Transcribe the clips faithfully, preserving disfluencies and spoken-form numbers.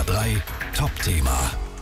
R drei Top-Thema.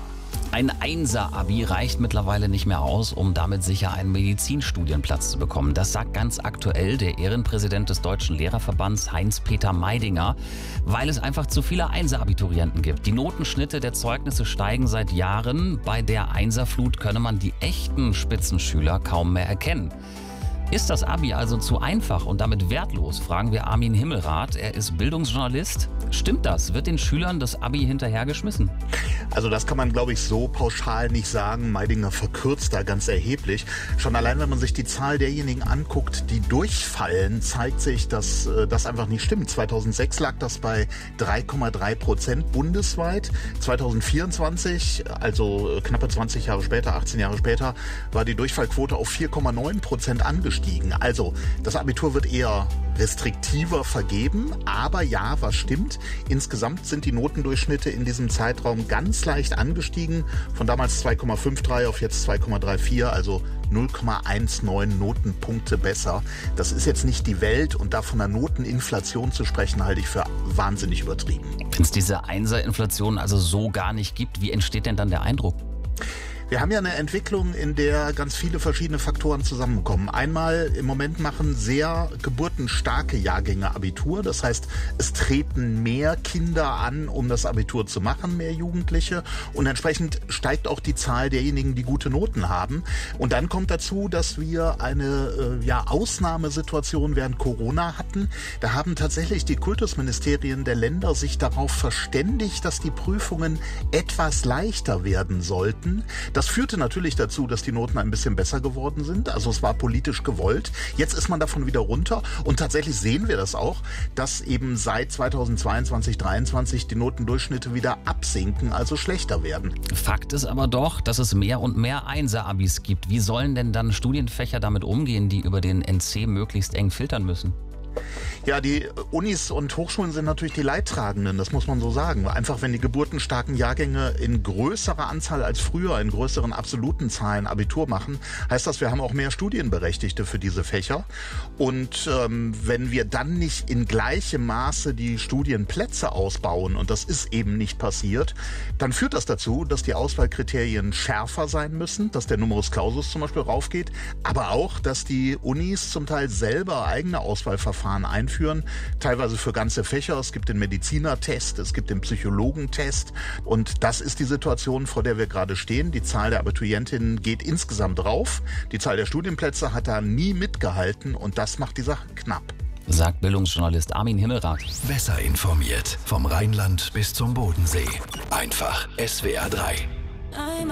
Ein Einser-Abi reicht mittlerweile nicht mehr aus, um damit sicher einen Medizinstudienplatz zu bekommen. Das sagt ganz aktuell der Ehrenpräsident des Deutschen Lehrerverbands Heinz-Peter Meidinger, weil es einfach zu viele Einser-Abiturienten gibt. Die Notenschnitte der Zeugnisse steigen seit Jahren. Bei der Einserflut könne man die echten Spitzenschüler kaum mehr erkennen. Ist das Abi also zu einfach und damit wertlos, fragen wir Armin Himmelrath. Er ist Bildungsjournalist. Stimmt das? Wird den Schülern das Abi hinterhergeschmissen? Also das kann man, glaube ich, so pauschal nicht sagen. Meidinger verkürzt da ganz erheblich. Schon allein, wenn man sich die Zahl derjenigen anguckt, die durchfallen, zeigt sich, dass äh, das einfach nicht stimmt. zweitausendsechs lag das bei drei Komma drei Prozent bundesweit. zweitausendvierundzwanzig, also äh, knappe zwanzig Jahre später, achtzehn Jahre später, war die Durchfallquote auf vier Komma neun Prozent angestiegen. Also das Abitur wird eher restriktiver vergeben, aber ja, was stimmt, insgesamt sind die Notendurchschnitte in diesem Zeitraum ganz leicht angestiegen, von damals zwei Komma dreiundfünfzig auf jetzt zwei Komma vierunddreißig, also null Komma neunzehn Notenpunkte besser. Das ist jetzt nicht die Welt und da von einer Noteninflation zu sprechen, halte ich für wahnsinnig übertrieben. Wenn es diese Einser-Inflation also so gar nicht gibt, wie entsteht denn dann der Eindruck? Wir haben ja eine Entwicklung, in der ganz viele verschiedene Faktoren zusammenkommen. Einmal im Moment machen sehr geburtenstarke Jahrgänge Abitur. Das heißt, es treten mehr Kinder an, um das Abitur zu machen, mehr Jugendliche. Und entsprechend steigt auch die Zahl derjenigen, die gute Noten haben. Und dann kommt dazu, dass wir eine äh, ja, Ausnahmesituation während Corona hatten. Da haben tatsächlich die Kultusministerien der Länder sich darauf verständigt, dass die Prüfungen etwas leichter werden sollten. Das führte natürlich dazu, dass die Noten ein bisschen besser geworden sind. Also es war politisch gewollt. Jetzt ist man davon wieder runter. Und tatsächlich sehen wir das auch, dass eben seit zweitausendzweiundzwanzig, dreiundzwanzig die Notendurchschnitte wieder absinken, also schlechter werden. Fakt ist aber doch, dass es mehr und mehr Einser-Abis gibt. Wie sollen denn dann Studienfächer damit umgehen, die über den N C möglichst eng filtern müssen? Ja, die Unis und Hochschulen sind natürlich die Leidtragenden, das muss man so sagen. Einfach, wenn die geburtenstarken Jahrgänge in größerer Anzahl als früher, in größeren absoluten Zahlen Abitur machen, heißt das, wir haben auch mehr Studienberechtigte für diese Fächer. Und ähm, wenn wir dann nicht in gleichem Maße die Studienplätze ausbauen, und das ist eben nicht passiert, dann führt das dazu, dass die Auswahlkriterien schärfer sein müssen, dass der Numerus Clausus zum Beispiel raufgeht, aber auch, dass die Unis zum Teil selber eigene Auswahlverfahren einführen, teilweise für ganze Fächer. Es gibt den Medizinertest, es gibt den Psychologentest und das ist die Situation, vor der wir gerade stehen. Die Zahl der Abiturientinnen geht insgesamt rauf. Die Zahl der Studienplätze hat da nie mitgehalten und das macht die Sache knapp. Sagt Bildungsjournalist Armin Himmelrath. Besser informiert vom Rheinland bis zum Bodensee. Einfach S W R drei.